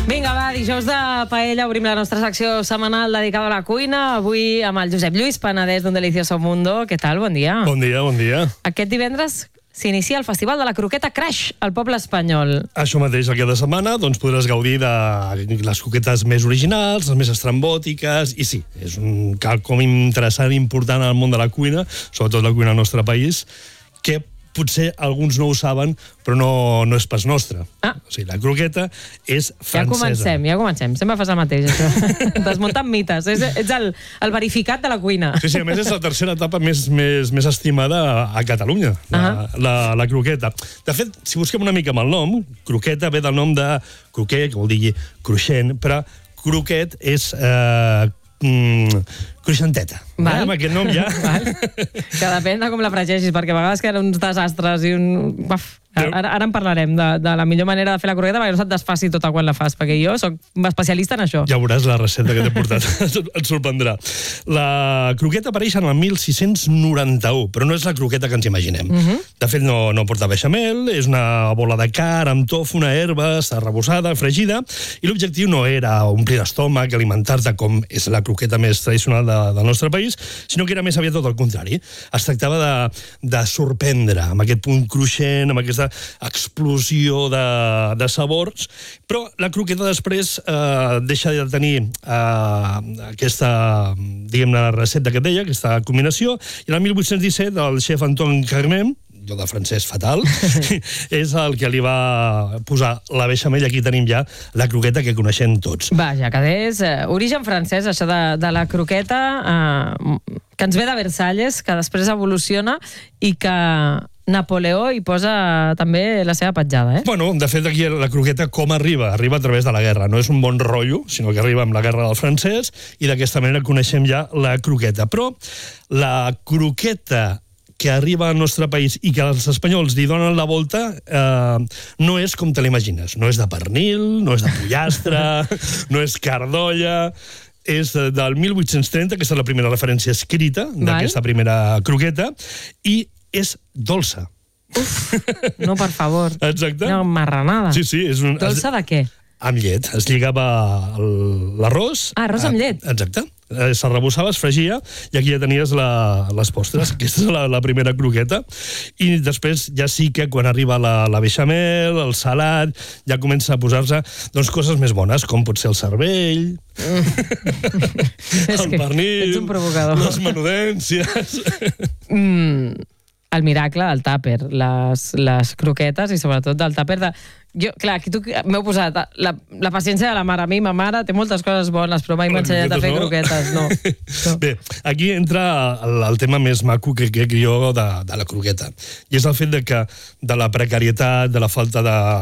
Vinga, va, dijous de paella, obrim la nostra secció setmanal dedicada a la cuina. Avui amb el Josep Lluís Panadès d'un Delicioso Mundo. Què tal? Bon dia. Bon dia, bon dia. Aquest divendres s'inicia el Festival de la Croqueta Crash al poble espanyol. Això mateix, aquesta setmana doncs, podràs gaudir de les croquetes més originals, les més estrambòtiques, i sí, és un quelcom interessant i important al món de la cuina, sobretot la cuina del nostre país, que potser alguns no ho saben, però no és pas nostre. O sigui, la croqueta és francesa. Ja comencem. Sempre fas el mateix, això. Desmuntant mites. Ets el verificat de la cuina. Sí, a més és la tercera etapa més estimada a Catalunya, la croqueta. De fet, si busquem una mica amb el nom, croqueta ve del nom de croquet, que vol dir cruixent, però croquet és cruixenteta. Amb aquest nom ja... Que depèn de com la fregeixis, perquè a vegades queden uns desastres i un... Ara en parlarem de la millor manera de fer la croqueta perquè no se't desfaci tota quan la fas, perquè jo soc especialista en això. Ja veuràs la recepta que t'he portat, et sorprendrà. La croqueta apareix en el 1691, però no és la croqueta que ens imaginem. De fet, no porta beixamel, és una bola de carn amb tofu, una herba, està arrebossada, fregida, i l'objectiu no era omplir l'estómac, alimentar-te com és la croqueta més tradicional del nostre país, sinó que era més aviat tot el contrari. Es tractava de sorprendre amb aquest punt cruixent, amb aquesta explosió de sabors, però la croqueta després deixa de tenir aquesta, diguem-ne, recepta que et deia, aquesta combinació, i el 1817 el xef Antoine Carême, jo de francès fatal, és el que li va posar la beixamel, i aquí tenim ja la croqueta que coneixem tots. Vaja, que és origen francès, això de la croqueta, que ens ve de Versalles, que després evoluciona i que Napoleó hi posa també la seva petjada, Bueno, de fet, aquí la croqueta com arriba? Arriba a través de la guerra. No és un bon rotllo, sinó que arriba amb la guerra del francès, i d'aquesta manera coneixem ja la croqueta. Però la croqueta que arriba al nostre país i que els espanyols li donen la volta no és com te l'imagines. No és de pernil, no és de pollastre, no és cardolla... És del 1830, que és la primera referència escrita d'aquesta primera croqueta, i és dolça. No, per favor. Exacte. Una marranada. Sí. Dolça de què? Amb llet. Es lligava l'arròs. Arròs amb llet. Exacte. S'arrebossava, es fregia, i aquí ja tenies les postres. Aquesta és la primera croqueta. I després ja sí que quan arriba la beixamel, el salat, ja comença a posar-se coses més bones, com pot ser el cervell, el pernil, ets un provocador. Les menudències... El miracle del tàper, les croquetes, i sobretot del tàper de... Clar, aquí tu m'heu posat la paciència de la mare. A mi, ma mare té moltes coses bones, però mai m'ha ensenyat a fer croquetes, no. Bé, aquí entra el tema més maco que crec jo de la croqueta. I és el fet de la precarietat, de la falta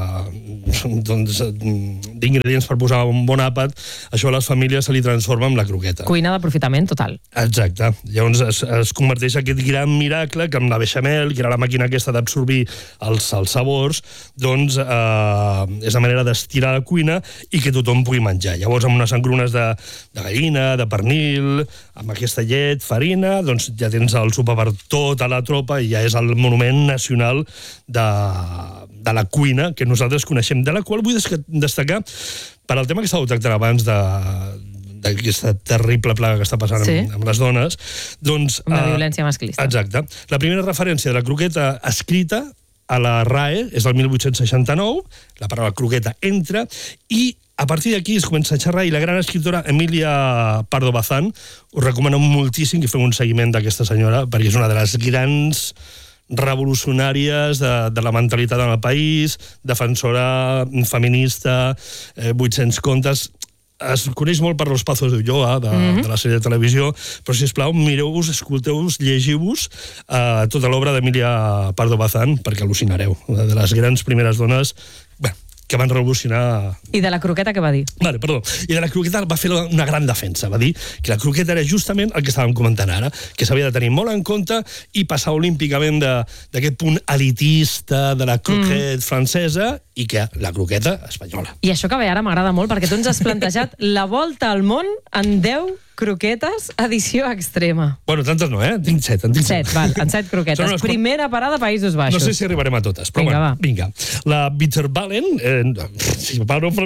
d'ingredients per posar un bon àpat, això a les famílies se li transforma en la croqueta. Cuina d'aprofitament total. Exacte. Llavors es converteix en aquest gran miracle que amb la beixamel, que era la màquina aquesta d'absorbir els sabors, doncs és la manera d'estirar la cuina i que tothom pugui menjar. Llavors, amb unes engrunes de gallina, de pernil, amb aquesta llet, farina, doncs ja tens el sopar per tota la tropa i ja és el monument nacional de la cuina que nosaltres coneixem, de la qual vull destacar per al tema que estàveu tractant abans d'aquesta terrible plaga que està passant amb les dones. Amb la violència masclista. Exacte. La primera referència de la croqueta escrita a la RAE és del 1869, la paraula croqueta entra, i a partir d'aquí es comença a xerrar, i la gran escriptora Emilia Pardo Bazán, us recomano moltíssim que fem un seguiment d'aquesta senyora, perquè és una de les grans revolucionàries de la mentalitat en el país, defensora feminista, 800 contes... Es coneix molt per Los Pazos de Ulloa, de la sèrie de televisió, però, sisplau, mireu-vos, escolteu-vos, llegiu-vos tota l'obra d'Emilia Pardo Bazán, perquè al·lucinareu. Una de les grans primeres dones que van revolucionar... I de la croqueta què va dir? I de la croqueta va fer una gran defensa. Va dir que la croqueta era justament el que estàvem comentant ara, que s'havia de tenir molt en compte i passar olímpicament d'aquest punt elitista de la croqueta francesa i que la croqueta espanyola. I això que ve ara m'agrada molt, perquè tu ens has plantejat la volta al món en 10 croquetes, edició extrema. Bueno, tantes no, eh? Tinc 7, en tinc 7. 7, val, en 7 croquetes. Primera parada, Països Baixos. No sé si arribarem a totes, però vinga, bueno, vinga. La Bitterballen, si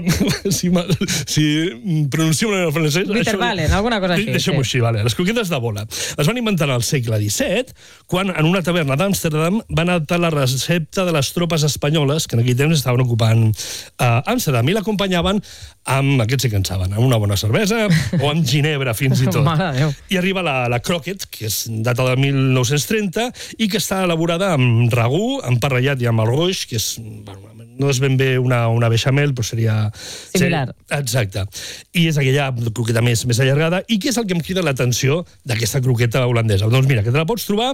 pronunciem en francès... Bitterballen, alguna cosa així. Deixem-ho així, vale. Les croquetes de bola. Es van inventar al segle XVII, quan en una taverna d'Amsterdam van adaptar la recepta de les tropes espanyoles, que en aquell temps estaven ocupant Amsterdam, i l'acompanyaven amb, aquests sí que en saben, amb una bona cervesa o amb ginebra, fins i tot. Mare de Déu. I arriba la croquet, que és data de 1930, i que està elaborada amb ragú, amb pa ratllat i amb arroix, que és... Bueno, no és ben bé una beixamel, però seria... Similar. Exacte. I és aquella croqueta més allargada. I què és el que em crida l'atenció d'aquesta croqueta holandesa? Doncs mira, que te la pots trobar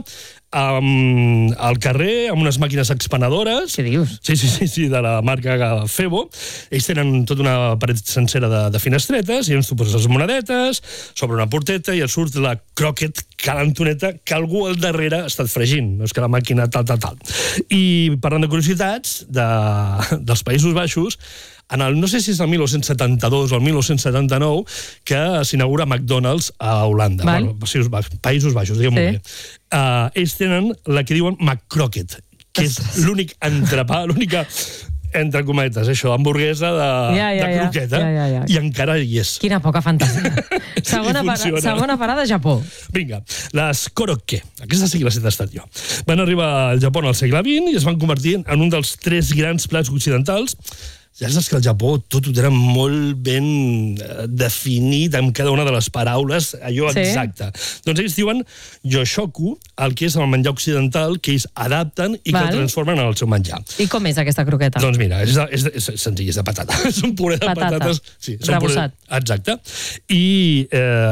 al carrer, amb unes màquines expenedores. Què dius? Sí, de la marca Febo. Ells tenen tota una paret sencera de finestretes, i ens tu poses les monedetes sobre una porteta i et surt la croquet calentoneta que algú al darrere ha estat fregint. No és que la màquina tal. I parlant de curiositats dels Països Baixos, no sé si és el 1972 o el 1979, que s'inaugura McDonald's a Holanda. Val. Bueno, Països Baixos, diguem-ho bé. Ells tenen la que diuen McCrocket, que és l'únic entrepà, l'única, entre cometes, això, hamburguesa de croqueta, i encara hi és. Quina poca fantasia. Segona parada, Japó. Vinga, les korokke, aquestes sí que les he tastat jo. Van arribar al Japó al segle XX i es van convertir en un dels 3 grans plats occidentals. Ja saps que al Japó tot ho tenen molt ben definit amb cada una de les paraules, allò exacte. Doncs ells diuen yoshoku, el que és el menjar occidental, que ells adapten i que el transformen en el seu menjar. I com és aquesta croqueta? Doncs mira, és senzill, és de patata. És un puré de patates. Rebossat. Exacte. I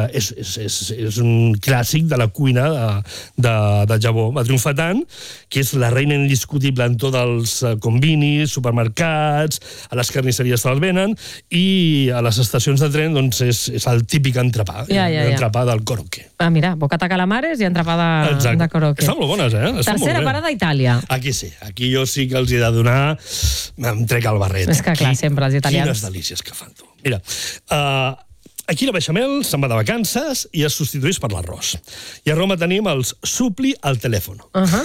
és un clàssic de la cuina de Japó. Va triomfar tant que és la reina indiscutible en tots els convinis, supermercats, a les carnisseries te'ls venen, i a les estacions de tren doncs és el típic entrepà, l'entrepà del korokke. Mira, bocata calamares i entrepà de korokke. Estan molt bones, eh? Tercera parada, Itàlia. Aquí sí, aquí jo sí que els he de donar, em trec el barret. És que clar, sempre els italians. Quines delícies que fan, tu. Mira, aquí la beixamel se'n va de vacances i es substitueix per l'arròs. I a Roma tenim els supli al telèfon.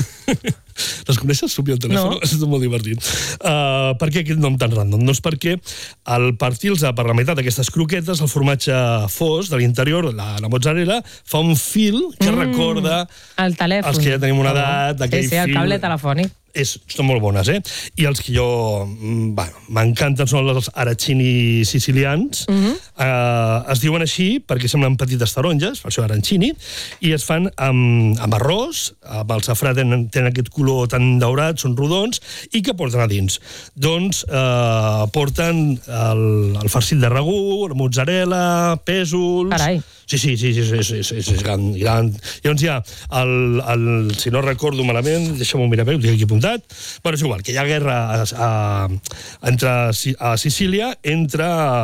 Les coneixes, supli al telèfon? No. És molt divertit. Per què aquest nom tan random? Doncs perquè al partir-los per la meitat d'aquestes croquetes, el formatge fos de l'interior, la mozzarella, fa un fil que recorda el telèfon. Els que ja tenim una edat, d'aquell fil. Sí, el cable telefònic. Són molt bones, eh? I els que jo... m'encanten són els arancini sicilians. Es diuen així perquè semblen petites taronges, per això arancini, i es fan amb arròs, amb el safrà tenen aquest color tan daurat, són rodons, i que porten a dins? Doncs porten el farcit de ragú, la mozzarella, pèsols... Carai. Sí, és gran. Llavors hi ha, si no recordo malament, deixa'm-ho mirar bé, ho tinc aquí apuntat, però és igual, que hi ha guerra a Sicília entre